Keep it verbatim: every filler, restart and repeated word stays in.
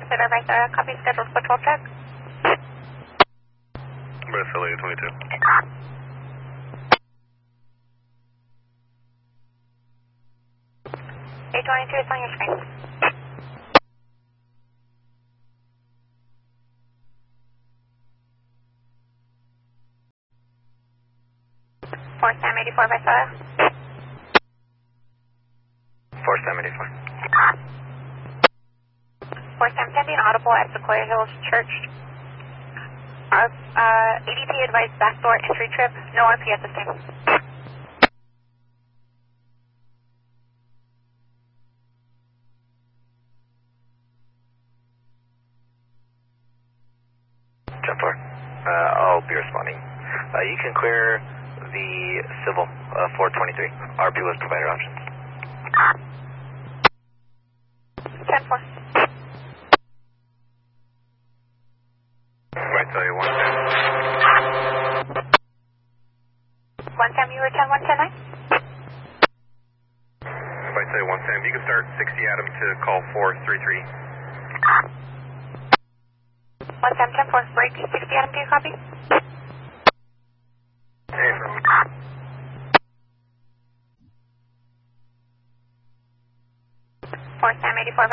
Center Vice, copy scheduled patrol check. West L A twenty-two. A twenty-two is on your screen. four Sam eighty-four Vice. four Sam eighty-four. four Sam pending audible at Sequoia Hills Church. Our uh, A D P advised backdoor entry trip. No R P at this time. ten four. Uh, I'll be responding. Uh, you can clear the civil uh, four twenty-three. R P was provider options. ten four. Right, tell you one Sam. one Sam, you were ten one ten nine? Right, tell you one Sam. You can start sixty Adam to call four three three. one Sam ten four, break sixty Adam, do you copy? Hey, four Sam eighty-four